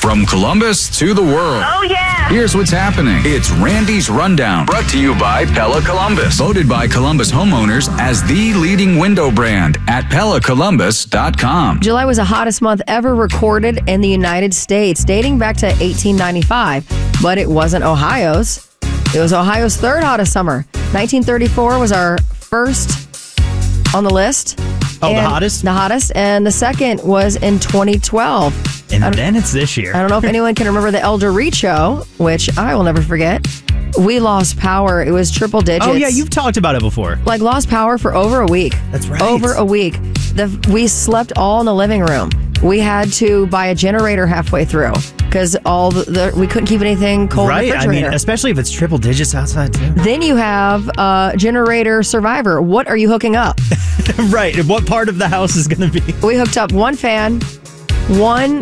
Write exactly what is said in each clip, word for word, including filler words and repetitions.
From Columbus to the world. Oh, yeah. Here's what's happening. It's Randy's Rundown, brought to you by Pella Columbus. Voted by Columbus homeowners as the leading window brand at Pella Columbus dot com. July was the hottest month ever recorded in the United States, dating back to eighteen ninety-five. But it wasn't Ohio's. It was Ohio's third hottest summer. nineteen thirty-four was our first on the list. Oh, the And- hottest? The hottest. And the second was in twenty twelve. And then it's this year. I don't know if anyone can remember the Elder Reed show, which I will never forget. We lost power. It was triple digits. Oh, yeah, you've talked about it before. Like lost power for over a week. That's right. Over a week. The, we slept all in the living room. We had to buy a generator halfway through because all the, the we couldn't keep anything cold in the Right. I refrigerator. mean, especially if it's triple digits outside, too. Then you have uh, generator survivor. What are you hooking up? Right. And what part of the house is going to be? We hooked up one fan, one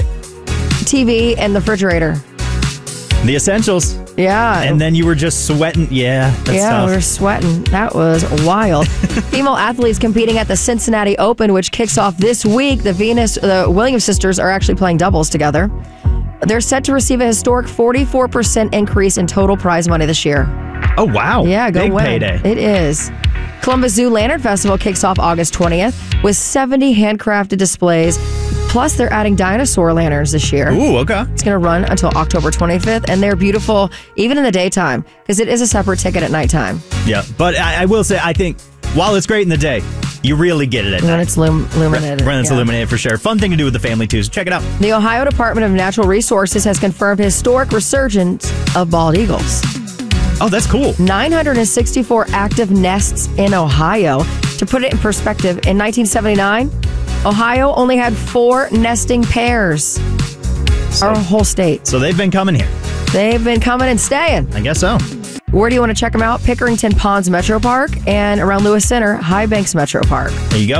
T V, and the refrigerator. The essentials. Yeah. And then you were just sweating. Yeah, that's yeah, tough. we were sweating. That was wild. Female athletes competing at the Cincinnati Open, which kicks off this week. The Venus, the Williams sisters are actually playing doubles together. They're set to receive a historic forty-four percent increase in total prize money this year. Oh, wow. Yeah, go Big win. payday. It is. Columbus Zoo Lantern Festival kicks off August twentieth with seventy handcrafted displays. Plus, they're adding dinosaur lanterns this year. Ooh, okay. It's going to run until October twenty-fifth, and they're beautiful even in the daytime because it is a separate ticket at nighttime. Yeah, but I, I will say, I think while it's great in the day, you really get it at When night. it's lum- illuminated. When it's yeah. illuminated, for sure. Fun thing to do with the family, too, so check it out. The Ohio Department of Natural Resources has confirmed historic resurgence of bald eagles. Oh, that's cool. nine hundred sixty-four active nests in Ohio. To put it in perspective, in nineteen seventy-nine, Ohio only had four nesting pairs. So, Our whole state. so they've been coming here. They've been coming and staying. I guess so. Where do you want to check them out? Pickerington Ponds Metro Park and around Lewis Center, High Banks Metro Park. There you go.